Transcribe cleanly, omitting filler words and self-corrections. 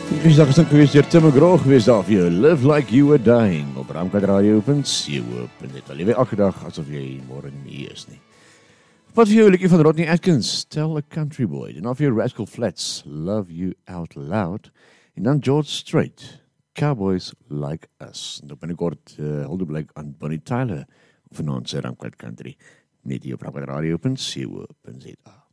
Die dag is dan geweest deur Tim McGraw geweest daar vir jou. Live like you were dying op ramkatradio.co.za. Wel lewe elke dag asof jy môre nie is nie. Wat vir jou 'n liedjie van Rodney Atkins, Tell a Country Boy. En dan vir jou Rascal Flatts, Love You Out Loud. En dan George Strait, Cowboys Like Us. En dan binnenkort huldeblyk aan Bonnie Tyler vanaand se Ramkat Country. Net hier op ramkatradio.co.za.